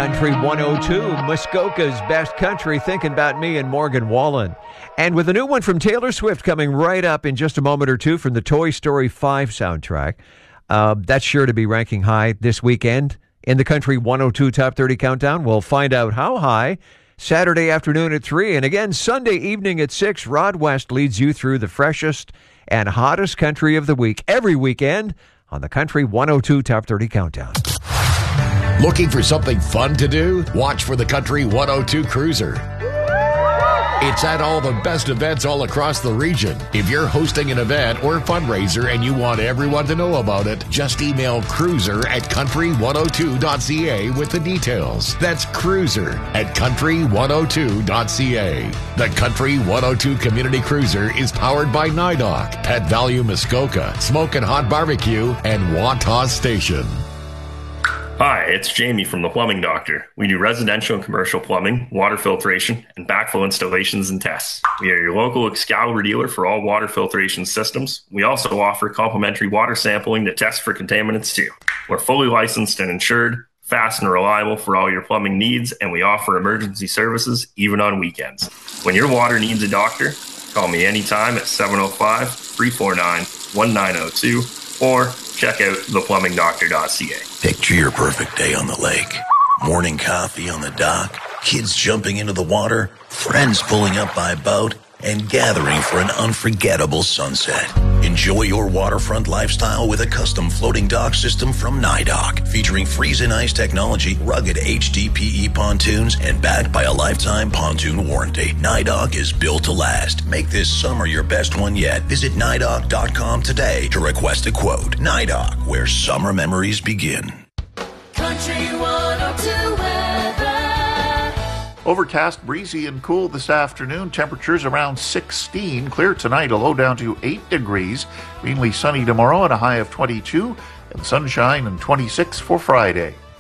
Country 102, Muskoka's best country, thinking about me and Morgan Wallen. And with a new one from Taylor Swift coming right up in just a moment or two from the Toy Story 5 soundtrack. That's sure to be ranking high this weekend in the Country 102 Top 30 Countdown. We'll find out how high Saturday afternoon at 3. And again, Sunday evening at 6, Rod West leads you through the freshest and hottest country of the week every weekend on the Country 102 Top 30 Countdown. Looking for something fun to do? Watch for the Country 102 Cruiser. It's at all the best events all across the region. If you're hosting an event or fundraiser and you want everyone to know about it, just email cruiser@country102.ca with the details. That's cruiser@country102.ca. The Country 102 Community Cruiser is powered by NIDOC, Pet Value Muskoka, Smokin' Hot Barbecue, and Wantagh Station. Hi, it's Jamie from The Plumbing Doctor. We do residential and commercial plumbing, water filtration, and backflow installations and tests. We are your local Excalibur dealer for all water filtration systems. We also offer complimentary water sampling to test for contaminants too. We're fully licensed and insured, fast and reliable for all your plumbing needs, and we offer emergency services even on weekends. When your water needs a doctor, call me anytime at 705-349-1902 or check out theplumbingdoctor.ca. Picture your perfect day on the lake. Morning coffee on the dock, kids jumping into the water, friends pulling up by boat, and gathering for an unforgettable sunset. Enjoy your waterfront lifestyle with a custom floating dock system from NIDOC, featuring freeze and ice technology, rugged HDPE pontoons, and backed by a lifetime pontoon warranty. NIDOC is built to last. Make this summer your best one yet. Visit NIDOC.com today to request a quote. NIDOC, where summer memories begin. Country 102 weather. Overcast, breezy, and cool this afternoon. Temperatures around 16. Clear tonight, a low down to 8 degrees. Mainly sunny tomorrow and a high of 22. And sunshine and 26 for Friday.